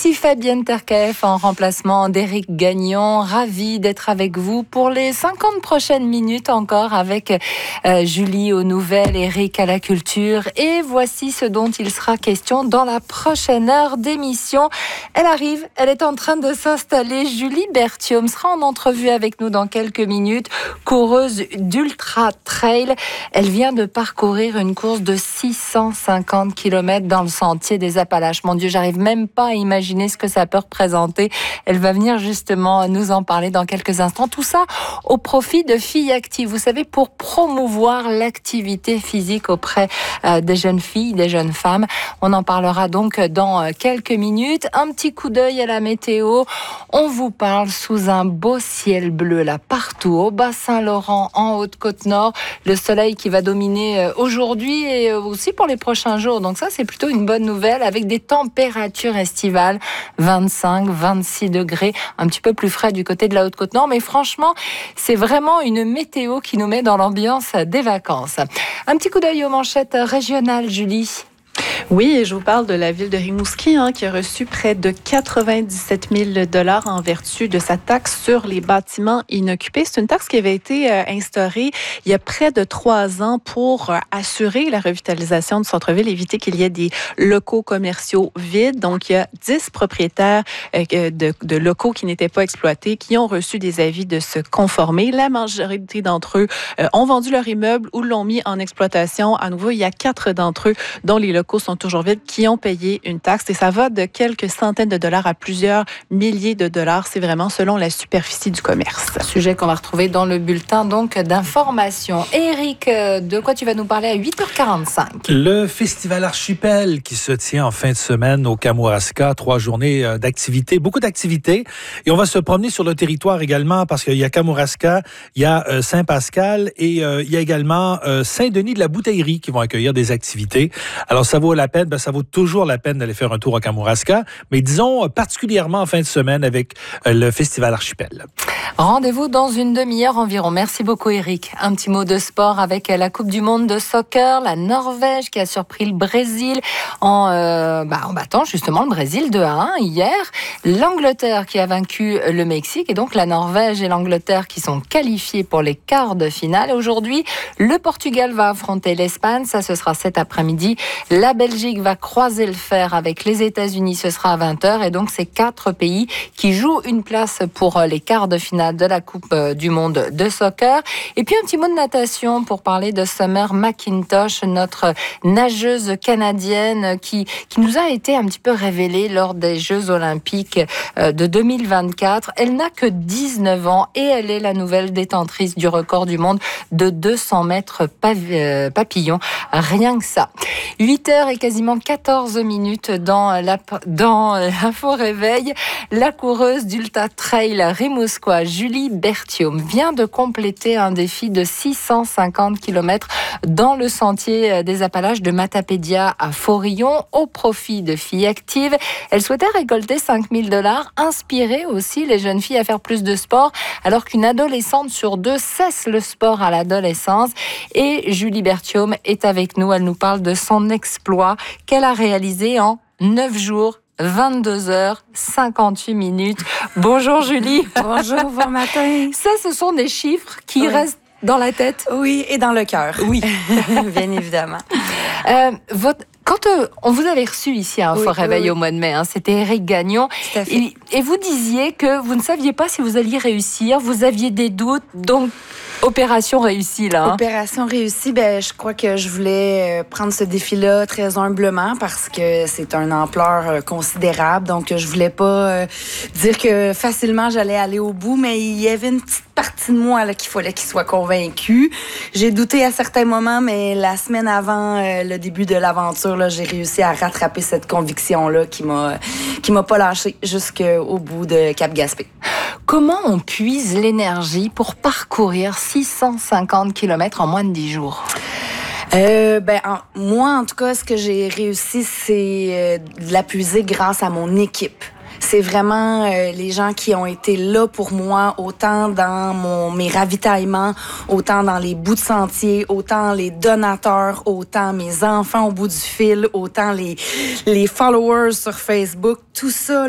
Ici Fabienne Terkaef en remplacement d'Éric Gagnon. Ravi d'être avec vous pour les 50 prochaines minutes encore avec Julie aux nouvelles, Éric à la culture. Et voici ce dont il sera question dans la prochaine heure d'émission. Elle arrive, elle est en train de s'installer. Julie Berthiaume sera en entrevue avec nous dans quelques minutes. Coureuse d'Ultra Trail. Elle vient de parcourir une course de 650 km dans le sentier des Appalaches. Mon Dieu, j'arrive même pas à imaginer ce que ça peut représenter. Elle va venir justement nous en parler dans quelques instants. Tout ça au profit de Filles Actives. Vous savez, pour promouvoir l'activité physique auprès des jeunes filles, des jeunes femmes. On en parlera donc dans quelques minutes. Un petit coup d'œil à la météo. On vous parle sous un beau ciel bleu là partout, au Bas-Saint-Laurent, en Haute-Côte-Nord. Le soleil qui va dominer aujourd'hui et aussi pour les prochains jours. Donc ça, c'est plutôt une bonne nouvelle avec des températures estivales, 25, 26 degrés, un petit peu plus frais du côté de la Haute-Côte-Nord. Mais franchement, c'est vraiment une météo qui nous met dans l'ambiance des vacances. Un petit coup d'œil aux manchettes régionales, Julie. Oui, et je vous parle de la ville de Rimouski qui a reçu près de 97 000 $ en vertu de sa taxe sur les bâtiments inoccupés. C'est une taxe qui avait été instaurée il y a près de 3 ans pour assurer la revitalisation du centre-ville, éviter qu'il y ait des locaux commerciaux vides. Donc, il y a 10 propriétaires de locaux qui n'étaient pas exploités qui ont reçu des avis de se conformer. La majorité d'entre eux ont vendu leur immeuble ou l'ont mis en exploitation. À nouveau, il y a 4 d'entre eux dont les locaux sont toujours vides, qui ont payé une taxe. Et ça va de quelques centaines de dollars à plusieurs milliers de dollars. C'est vraiment selon la superficie du commerce. Sujet qu'on va retrouver dans le bulletin donc d'information. Éric, de quoi tu vas nous parler à 8h45? Le Festival Archipel qui se tient en fin de semaine au Kamouraska. 3 journées d'activités, beaucoup d'activités. Et on va se promener sur le territoire également parce qu'il y a Kamouraska, il y a Saint-Pascal et il y a également Saint-Denis de la Bouteillerie qui vont accueillir des activités. Alors, ça vaut la peine, ça vaut toujours la peine d'aller faire un tour à Kamouraska, mais disons particulièrement en fin de semaine avec le Festival Archipel. Rendez-vous dans une demi-heure environ. Merci beaucoup, Éric. Un petit mot de sport avec la Coupe du monde de soccer, la Norvège qui a surpris le Brésil en battant justement le Brésil 2-1 hier. L'Angleterre qui a vaincu le Mexique et donc la Norvège et l'Angleterre qui sont qualifiés pour les quarts de finale. Aujourd'hui, le Portugal va affronter l'Espagne. Ça, ce sera cet après-midi. La Belgique va croiser le fer avec les États-Unis. Ce sera à 20h. Et donc, c'est 4 pays qui jouent une place pour les quarts de finale de la Coupe du monde de soccer. Et puis, un petit mot de natation pour parler de Summer McIntosh, notre nageuse canadienne qui nous a été un petit peu révélée lors des Jeux olympiques de 2024. Elle n'a que 19 ans et elle est la nouvelle détentrice du record du monde de 200 mètres papillon. Rien que ça. 8h et quasiment 14 minutes dans l'Info Réveil. La coureuse d'Ultra Trail rimouskoise Julie Berthiaume vient de compléter un défi de 650 km dans le sentier des Appalaches de Matapédia à Forillon au profit de Filles Actives. Elle souhaitait récolter 5 000 $, inspirer aussi les jeunes filles à faire plus de sport alors qu'une adolescente sur 2 cesse le sport à l'adolescence. Et Julie Berthiaume est avec nous. Elle nous parle de son exploit qu'elle a réalisé en 9 jours. 22h, 58 minutes. Bonjour Julie. Bonjour, bon matin. Ça, ce sont des chiffres qui restent dans la tête. Oui, et dans le cœur. Oui, bien évidemment. Quand on vous avait reçu ici à Info Réveil au mois de mai, c'était Éric Gagnon, et vous disiez que vous ne saviez pas si vous alliez réussir, vous aviez des doutes, donc opération réussie là. Opération réussie, je crois que je voulais prendre ce défi-là très humblement parce que c'est une ampleur considérable, donc je voulais pas dire que facilement j'allais aller au bout, mais il y avait une petite partie de moi là, qu'il fallait qu'il soit convaincu. J'ai douté à certains moments, mais la semaine avant le début de l'aventure, là, j'ai réussi à rattraper cette conviction-là qui m'a pas lâché jusqu'au bout de Cap-Gaspé. Comment on puise l'énergie pour parcourir 650 km en moins de 10 jours? Moi, en tout cas, ce que j'ai réussi, c'est de la puiser grâce à mon équipe. C'est vraiment les gens qui ont été là pour moi, autant dans mes ravitaillements, autant dans les bouts de sentier, autant les donateurs, autant mes enfants au bout du fil, autant les followers sur Facebook. Tout ça,